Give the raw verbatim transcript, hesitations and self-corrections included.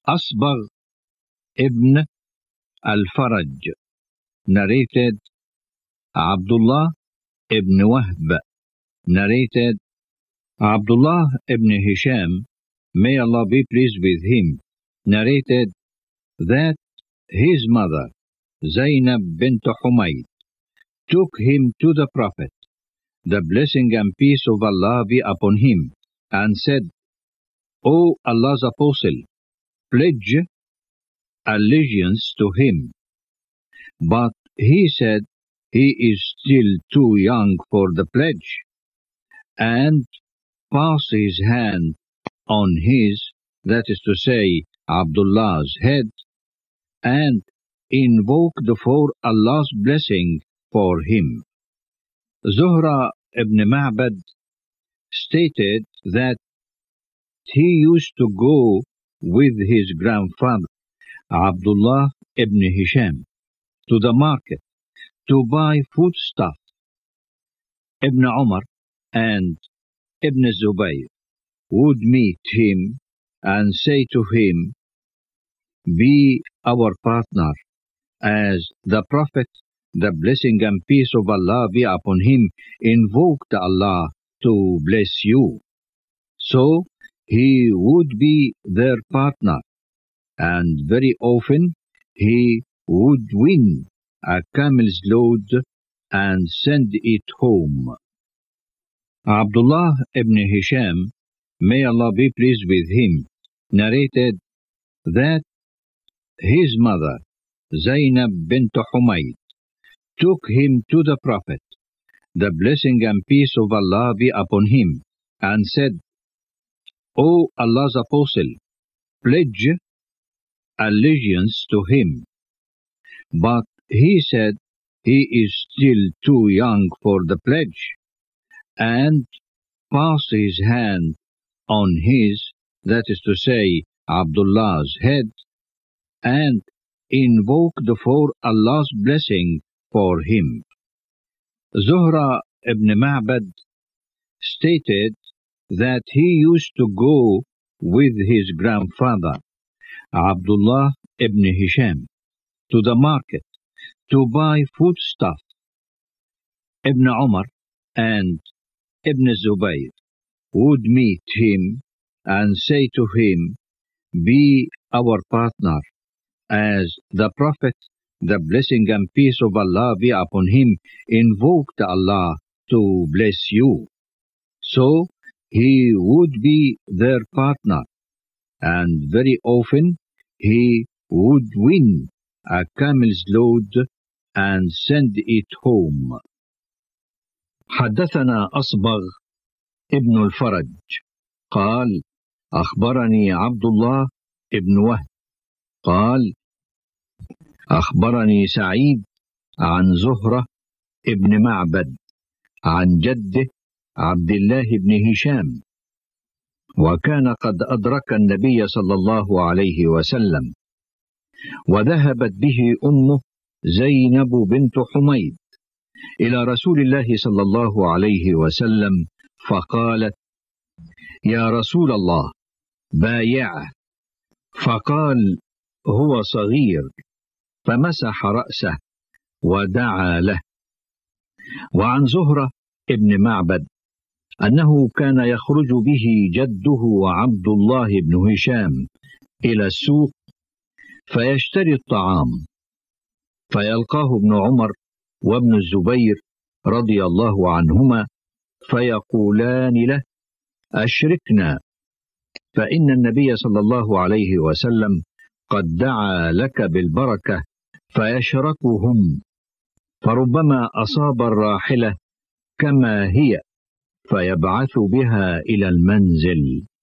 Asbagh ibn al-Faraj, narrated. Abdullah ibn Wahb, narrated. Abdullah ibn Hisham, may Allah be pleased with him, narrated that his mother, Zainab bint Humayd, took him to the Prophet, the blessing and peace of Allah be upon him, and said, O Allah's Apostle, pledge allegiance to him. But he said he is still too young for the pledge, and passed his hand on his, that is to say, Abdullah's head, and invoked for Allah's blessing for him. Zuhra ibn Ma'bad stated that he used to go with his grandfather, Abdullah ibn Hisham, to the market to buy foodstuff. Ibn Umar and Ibn Zubayr would meet him and say to him, be our partner, as the Prophet, the blessing and peace of Allah be upon him, invoked Allah to bless you. So he would be their partner, and very often he would win a camel's load and send it home. Abdullah ibn Hisham, may Allah be pleased with him, narrated that his mother, Zainab bint Humayd, took him to the Prophet, the blessing and peace of Allah be upon him, and said, O Allah's Apostle, pledge allegiance to him. But he said he is still too young for the pledge, and passed his hand on his, that is to say, Abdullah's head, and invoked for Allah's blessing for him. Zuhra ibn Ma'bad stated that he used to go with his grandfather, Abdullah ibn Hisham, to the market to buy foodstuff. Ibn Umar and Ibn Zubayr would meet him and say to him, be our partner, as the Prophet, the blessing and peace of Allah be upon him, invoked Allah to bless you. So he would be their partner, and very often he would win a camel's load and send it home. حدثنا أصبغ ابن الفرج قال أخبرني عبد الله ابن وهب قال أخبرني سعيد عن زهرة ابن معبد عن جده عبد الله بن هشام، وكان قد أدرك النبي صلى الله عليه وسلم، وذهبت به أمه زينب بنت حميد إلى رسول الله صلى الله عليه وسلم، فقالت يا رسول الله بايعه، فقال هو صغير، فمسح رأسه ودعا له. وعن زهرة ابن معبد أنه كان يخرج به جده عبد الله بن هشام إلى السوق فيشتري الطعام، فيلقاه ابن عمر وابن الزبير رضي الله عنهما فيقولان له أشركنا، فإن النبي صلى الله عليه وسلم قد دعا لك بالبركة، فيشركهم، فربما أصاب الراحلة كما هي فيبعث بها إلى المنزل.